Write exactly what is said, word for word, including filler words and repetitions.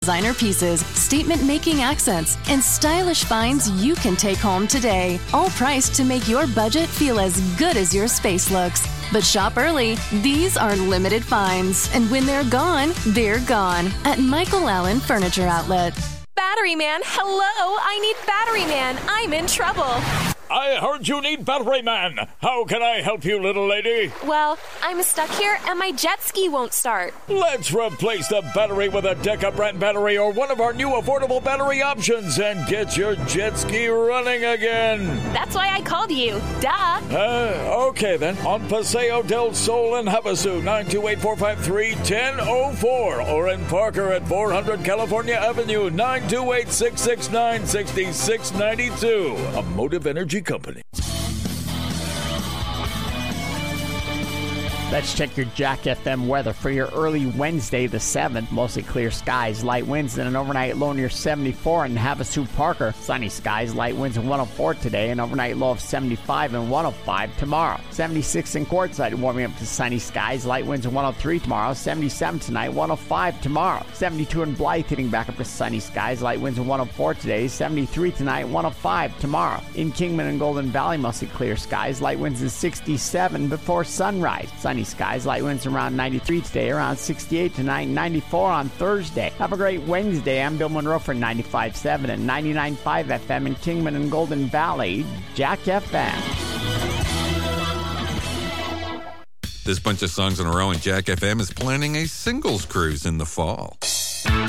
Designer pieces, statement-making accents, and stylish finds you can take home today. All priced to make your budget feel as good as your space looks. But shop early. These are limited finds. And when they're gone, they're gone. At Michael Allen Furniture Outlet. Battery Man, hello! I need Battery Man. I'm in trouble. I heard you need Battery Man. How can I help you, little lady? Well, I'm stuck here and my jet ski won't start. Let's replace the battery with a Deca brand battery or one of our new affordable battery options and get your jet ski running again. That's why I called you. Duh. Uh, okay then. On Paseo del Sol in Havasu, nine two eight, four five three, one zero zero four. Or in Parker at four hundred California Avenue, nine two eight, six six nine, six six nine two. A Motive Energy Company. Let's check your Jack F M weather for your early Wednesday the seventh. Mostly clear skies, light winds, and an overnight low near seventy-four in Havasu Parker. Sunny skies, light winds, and one oh four today, and overnight low of seventy-five and one oh five tomorrow. seventy-six in Quartzsite, warming up to sunny skies, light winds, and one oh three tomorrow. seventy-seven tonight, one oh five tomorrow. seventy-two in Blythe, hitting back up to sunny skies, light winds, and one oh four today. seventy-three tonight, one oh five tomorrow. In Kingman and Golden Valley, mostly clear skies, light winds, and sixty-seven before sunrise. Sunny skies, light winds around ninety-three today, around sixty-eight tonight, ninety-four on Thursday. Have a great Wednesday. I'm Bill Monroe for ninety-five point seven and ninety-nine point five F M in Kingman and Golden Valley, Jack F M. This bunch of songs in a row, and Jack F M is planning a singles cruise in the fall.